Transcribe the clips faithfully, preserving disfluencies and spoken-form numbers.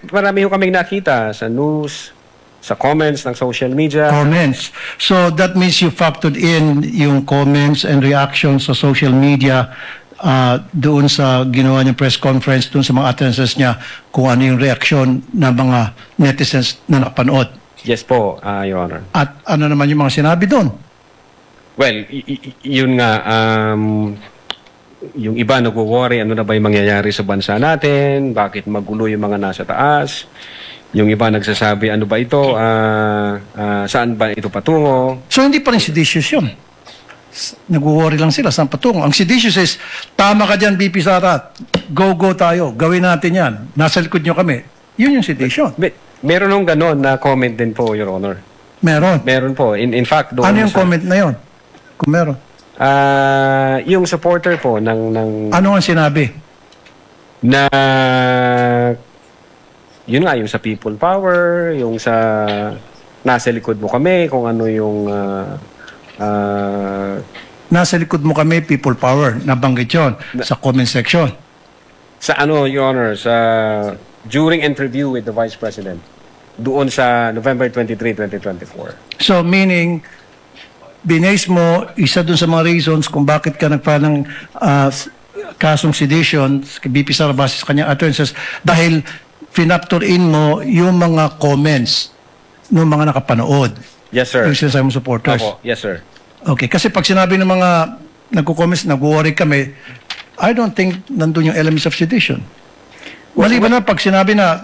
marami ho kaming nakita sa news, sa comments ng social media. Comments. So that means you factored in yung comments and reactions sa social media uh, doon sa ginawa niyang press conference, doon sa mga attendances niya, kung ano yung reaksyon ng mga netizens na napanood. Yes po, uh, Your Honor. At ano naman yung mga sinabi doon? Well, yun nga, um, yung iba nag-worry, ano na ba yung mangyayari sa bansa natin, bakit magulo yung mga nasa taas. Yung iba nagsasabi, ano ba ito, uh, uh, saan ba ito patungo? So hindi pa rin seditious yun. Nag-worry lang sila, saan patungo? Ang seditious is, tama ka dyan, B P Sara, go, go tayo, gawin natin yan, nasa likod nyo kami. Yun yung sedition. May, meron nung ganon na comment din po, Your Honor. Meron? Meron po. In, in fact, doon ano yung sa, comment na yun? Kung meron. Uh, yung supporter po ng... ng ano ang sinabi? Na... Yun nga, yung sa people power, yung sa... Nasa likod mo kami, kung ano yung... Uh, uh, nasa likod mo kami, people power. Nabanggit yun na, sa comment section. Sa ano, Your Honor, sa... During interview with the Vice President, doon sa November twenty-third, twenty twenty-four. So, meaning... Binase mo, isa dun sa mga reasons kung bakit ka nagpa ng uh, kasong sedition, B P Sara base sa kanyang utterances, dahil finactor in mo yung mga comments ng mga nakapanood. Yes, sir. Yung sinasabi mo supporters. Opo. Yes, sir. Okay, kasi pag sinabi ng mga nagko-comments, nag-worry kami, I don't think nandun yung elements of sedition. Maliban na pag sinabi na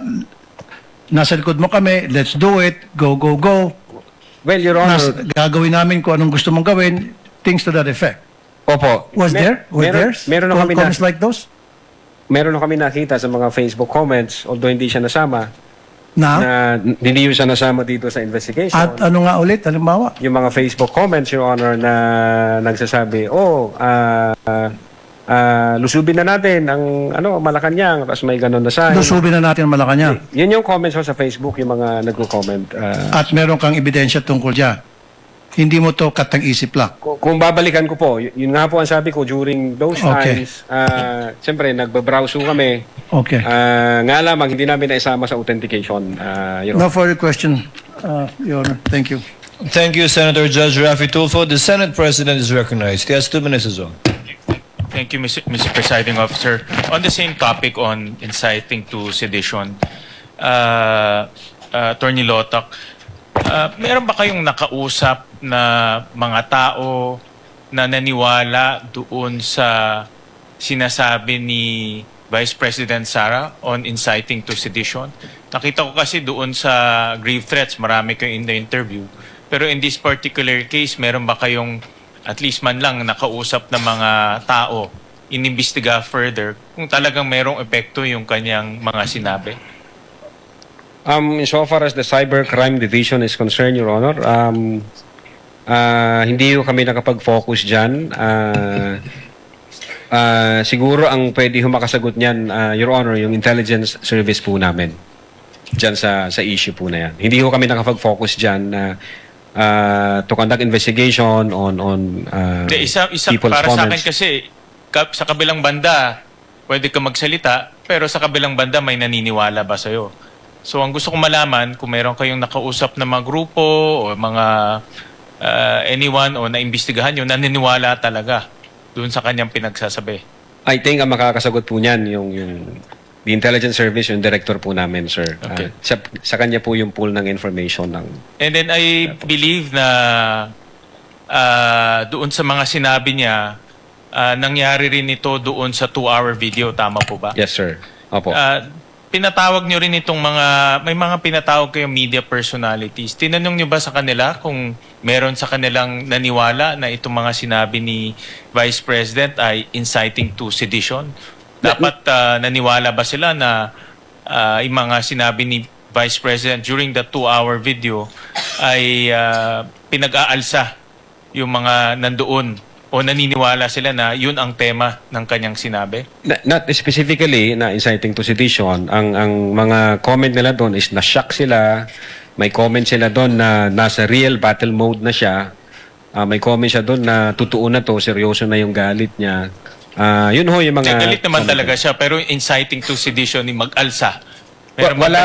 nasa likod mo kami, let's do it, go, go, go. Well, Your Honor, Nas, gagawin namin kung anong gusto mong gawin, things to that effect. Opo. Was Mer there? Were meron, there meron na kami comments na, like those? Meron na kami nakita sa mga Facebook comments, although hindi siya nasama, Na? na hindi siya nasama dito sa investigation. At ano nga ulit, halimbawa? Yung mga Facebook comments, Your Honor, na nagsasabi, oh, ah, uh, uh, lusubin na natin ang ano, Malacanang, tapos may ganun na sign. Lusubin na natin ang Malacanang. Y yun yung comments ko sa Facebook, yung mga nagko-comment. Uh, At meron kang ebidensya tungkol dyan. Hindi mo to katang-isip lang. Kung, kung babalikan ko po, yun nga po ang sabi ko during those Okay. times, uh, siyempre, nagbabrowse kami. Okay. Uh, nga lamang, hindi namin naisama sa authentication. Uh, Your No further question, uh, Your Honor. Thank you. Thank you, Senator Judge Raffy Tulfo. The Senate President is recognized. He has two minutes as well. Thank you, Mister Mister Presiding Officer. On the same topic on inciting to sedition, uh, uh, Attorney Lotoc, uh, meron ba kayong nakausap na mga tao na naniwala doon sa sinasabi ni Vice President Sara on inciting to sedition? Nakita ko kasi doon sa grave threats, marami kayong in the interview. Pero in this particular case, meron ba kayong at least man lang nakausap ng mga tao, inimbestiga further kung talagang merong epekto yung kanyang mga sinabi? Um, so far as the Cybercrime Division is concerned, Your Honor, um, uh, hindi ko kami nakapag-focus dyan. Uh, uh, siguro ang pwede ho makasagot niyan, uh, Your Honor, yung intelligence service po namin dyan sa, sa issue po na yan. Hindi ko kami nakapag-focus dyan na uh, Uh, to conduct investigation on on uh, De, isa, isa, people's para comments. sa akin kasi ka, sa kabilang banda pwede ka magsalita pero sa kabilang banda may naniniwala ba sa'yo? So ang gusto kong malaman kung meron kayong nakausap na mga grupo o mga uh, anyone o naimbestigahan yun, naniniwala talaga doon sa kanyang pinagsasabi. I think ang makakasagot po niyan yung yung the intelligence service, yung director po namin, sir. Okay. Uh, sa, sa kanya po yung pool ng information ng... And then I believe na uh, doon sa mga sinabi niya, uh, nangyari rin ito doon sa two-hour video. Tama po ba? Yes, sir. Opo. Uh, pinatawag niyo rin itong mga... May mga pinatawag kayong media personalities. Tinanong niyo ba sa kanila kung meron sa kanilang naniwala na itong mga sinabi ni Vice President ay inciting to sedition? Dapat uh, naniwala ba sila na uh, yung mga sinabi ni Vice President during the two-hour video ay uh, pinag-aalsa yung mga nandoon o naniniwala sila na yun ang tema ng kanyang sinabi? Not specifically na inciting to sedition. Ang, ang mga comment nila doon is na-shock sila. May comment sila doon na nasa real battle mode na siya. Uh, may comment siya doon na totoo na to, seryoso na yung galit niya. Uh, yun ho yung mga... Galit naman talaga siya, pero inciting to sedition ni mag-alsa. Wala